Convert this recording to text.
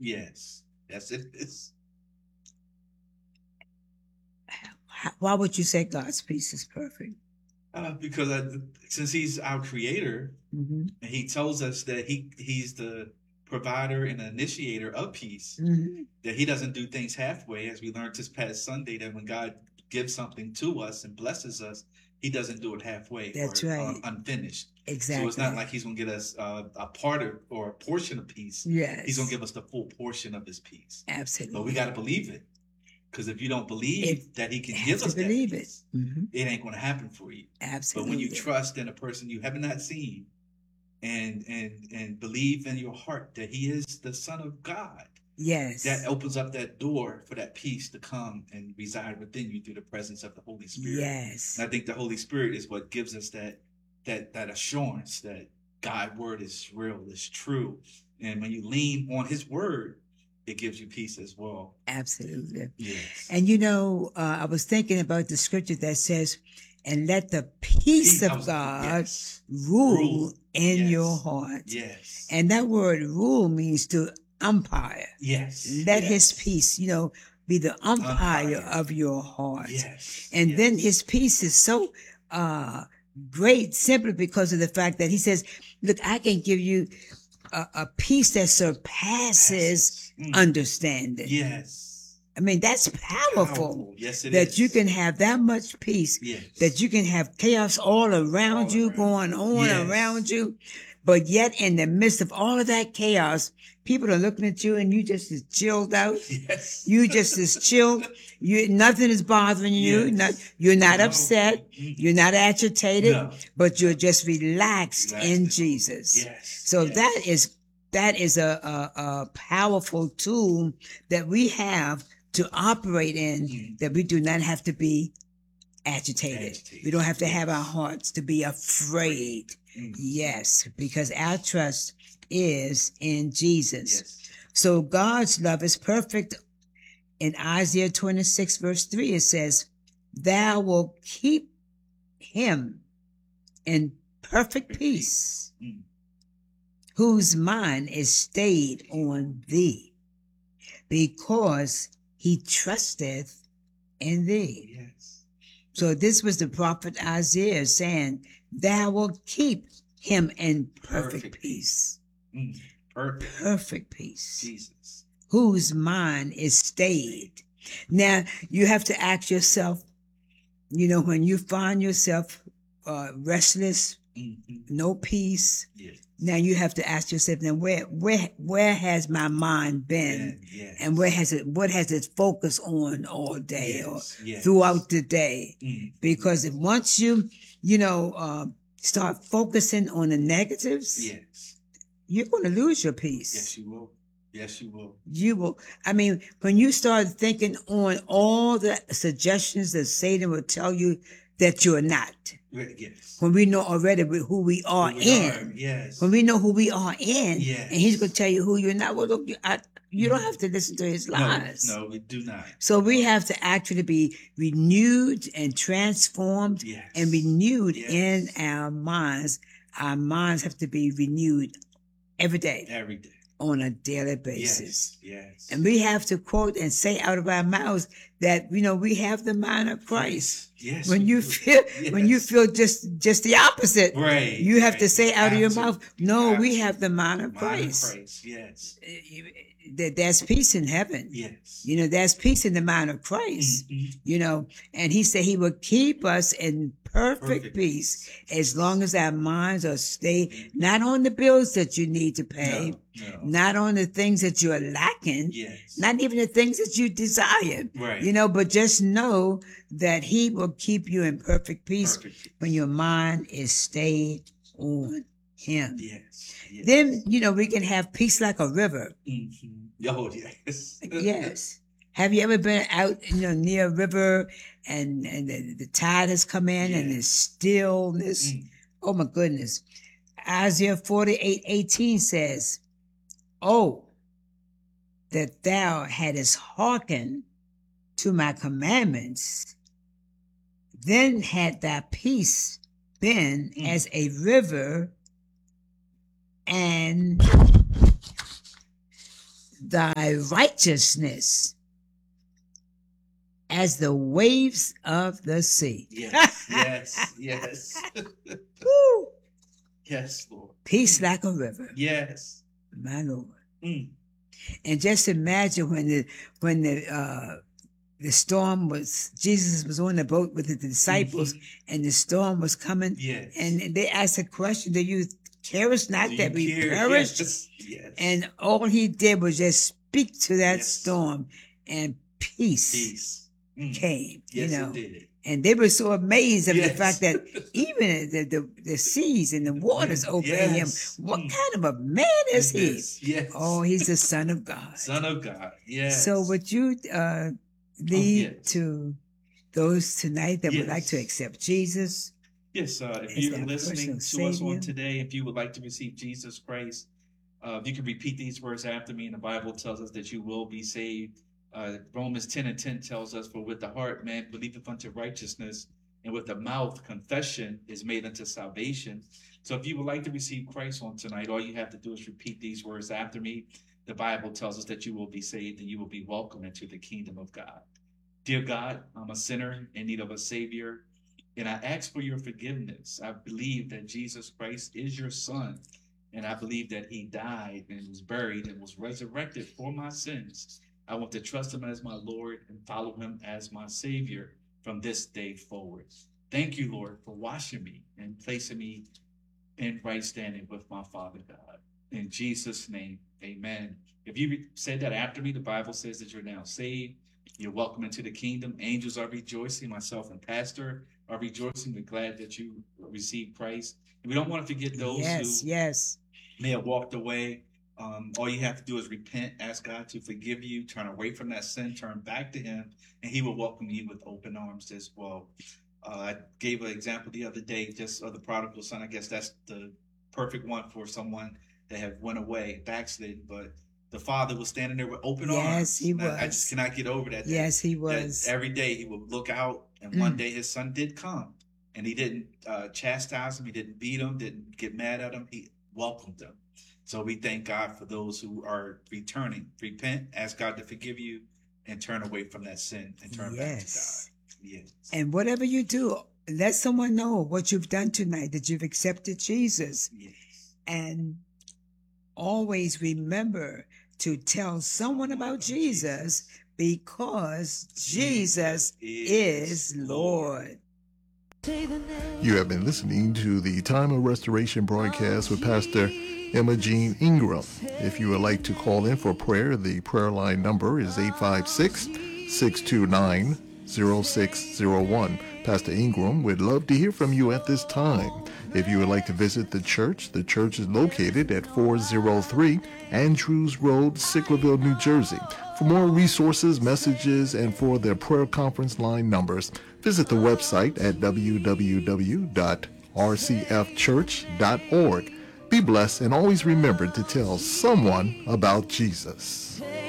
Yes. Yes, it is. Why would you say God's peace is perfect? Because since He's our Creator, Mm-hmm. and He tells us that He's the provider and initiator of peace, Mm-hmm. that He doesn't do things halfway, as we learned this past Sunday, that when God gives something to us and blesses us, He doesn't do it halfway That's or right. unfinished. Exactly. So it's not like He's going to get us a part of, or a portion of peace. Yes. He's going to give us the full portion of His peace. Absolutely. But we got to believe it. Because if you don't believe that He can give us that peace, it ain't going to happen for you. Absolutely. But when you trust in a person you have not seen, and believe in your heart that He is the Son of God, yes, that opens up that door for that peace to come and reside within you through the presence of the Holy Spirit. Yes. And I think the Holy Spirit is what gives us that assurance that God's word is real, is true. And when you lean on His word, it gives you peace as well. Absolutely. Yes. And you know, I was thinking about the scripture that says, and let the peace of God rule in your heart. Yes. And that word rule means to umpire. Yes. Let His peace, you know, be the umpire of your heart. Yes. And then His peace is so great simply because of the fact that He says, look, I can give you a peace that surpasses understanding. Yes. I mean, that's powerful. Yes, it that is. You can have that much peace. Yes. That you can have chaos all around you, going on around you. But yet in the midst of all of that chaos, people are looking at you and you just as chilled out. Yes. You just as chilled. Nothing is bothering you. You're not upset. You're not agitated, but you're just relaxed in Jesus. Yes. So that is a powerful tool that we have to operate in, that we do not have to be agitated. We don't have to have our hearts to be afraid. Yes, because our trust is in Jesus. Yes. So God's love is perfect. In Isaiah 26 verse 3, it says, thou will keep him in perfect peace, whose mind is stayed on thee, because he trusteth in thee. Yes. So this was the prophet Isaiah saying, thou will keep him in perfect peace. Perfect peace. Jesus. Whose mind is stayed. Now, you have to ask yourself, you know, when you find yourself restless, no peace, now you have to ask yourself, now where has my mind been? Yes. And what has it focused on all day or Yes. throughout the day? Because if once you start focusing on the negatives, you're going to lose your peace. Yes, you will. Yes, you will. You will. I mean, when you start thinking on all the suggestions that Satan will tell you that you're not. Yes. When we know already who we are in. Yes. When we know who we are in. Yes. And he's going to tell you who you're not. Well, look, you don't have to listen to his lies. No, we do not. So we have to actually be renewed and transformed and renewed in our minds. Our minds have to be renewed every day. Every day. On a daily basis. Yes. And we have to quote and say out of our mouths that, you know, we have the mind of Christ. Yes. When you feel just the opposite, you have to say out of your mouth, no, we have the mind of Christ. Yes. There's peace in heaven. Yes. You know, there's peace in the mind of Christ. You know, and he said he will keep us in perfect peace as long as our minds are stayed, not on the bills that you need to pay, not on the things that you're lacking, not even the things that you desire, you know, but just know that he will keep you in perfect peace when your mind is stayed on him. Then, you know, we can have peace like a river. Oh, yes. Yes. Have you ever been out, you know, near a river and the tide has come in and there's stillness? Oh my goodness. Isaiah 48:18 says, oh, that thou hadst hearkened to my commandments, then had thy peace been as a river, and thy righteousness as the waves of the sea. Yes, yes, yes. Woo! Yes, Lord. Peace like a river. Yes. My Lord. Mm. And just imagine when the storm was, Jesus was on the boat with the disciples, and the storm was coming. Yes. And they asked a question, do you care us not Do that you we care? perish? Yes. Yes. And all he did was just speak to that Yes. storm, and peace Peace. Mm. came. Yes, you know. it did. And they were so amazed at the Yes. fact that even the seas and the waters obey Yes. him. What Mm. kind of a man is he? Yes. Yes. Oh, he's the Son of God. Son of God. Yes. So would you lead yes. to those tonight that would like to Yes. accept Jesus? Yes, if Is you're that listening personal to us Savior? on today, if you would like to receive Jesus Christ, you can repeat these words after me. And the Bible tells us that you will be saved. Romans 10:10 tells us, for with the heart man believeth unto righteousness, and with the mouth confession is made unto salvation. So if you would like to receive Christ on tonight, all you have to do is repeat these words after me. The Bible tells us that you will be saved and you will be welcomed into the kingdom of God. Dear God, I'm a sinner in need of a Savior, and I ask for your forgiveness. I believe that Jesus Christ is your Son, and I believe that he died and was buried and was resurrected for my sins. I want to trust him as my Lord and follow him as my Savior from this day forward. Thank you, Lord, for washing me and placing me in right standing with my Father God. In Jesus' name, amen. If you said that after me, the Bible says that you're now saved. You're welcome into the kingdom. Angels are rejoicing. Myself and Pastor are rejoicing. We're glad that you received Christ. And we don't want to forget those who may have walked away. All you have to do is repent, ask God to forgive you, turn away from that sin, turn back to him, and he will welcome you with open arms as well. I gave an example the other day just of the prodigal son. I guess that's the perfect one for someone that have went away, backslidden, but the father was standing there with open arms. Yes, he was. I just cannot get over that. Yes, he was. That every day he would look out, and one day his son did come, and he didn't chastise him, he didn't beat him, didn't get mad at him, he welcomed him. So we thank God for those who are returning. Repent, ask God to forgive you, and turn away from that sin and turn back to God. Yes. And whatever you do, let someone know what you've done tonight, that you've accepted Jesus. Yes. And always remember to tell someone about Jesus, because Jesus is Lord. You have been listening to the Time of Restoration broadcast with Pastor Emma Jean Ingram. If you would like to call in for prayer, the prayer line number is 856-629-0601. Pastor Ingram would love to hear from you at this time. If you would like to visit the church is located at 403 Andrews Road, Sicklerville, New Jersey. For more resources, messages, and for the prayer conference line numbers, visit the website at www.rcfchurch.org. Be blessed, and always remember to tell someone about Jesus.